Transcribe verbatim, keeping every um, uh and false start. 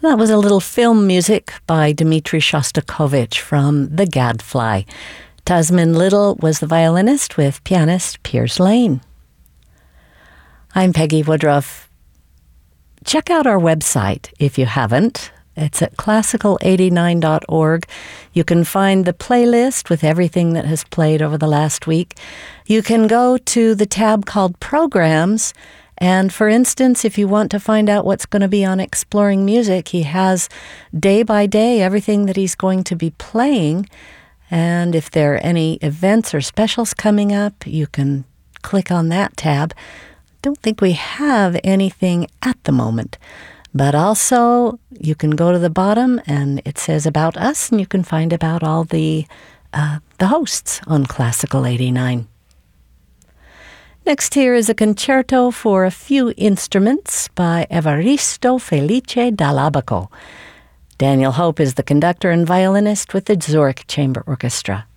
That was a little film music by Dmitri Shostakovich from The Gadfly. Tasman Little was the violinist with pianist Piers Lane. I'm Peggy Woodruff. Check out our website if you haven't. It's at classical eighty-nine dot org. You can find the playlist with everything that has played over the last week. You can go to the tab called Programs. And for instance, if you want to find out what's going to be on Exploring Music, he has day by day everything that he's going to be playing. And if there are any events or specials coming up, you can click on that tab. Don't think we have anything at the moment. But also, you can go to the bottom and it says About Us, and you can find about all the, uh, the hosts on Classical eighty-nine. Next here is a concerto for a few instruments by Evaristo Felice Dall'Abaco. Daniel Hope is the conductor and violinist with the Zurich Chamber Orchestra.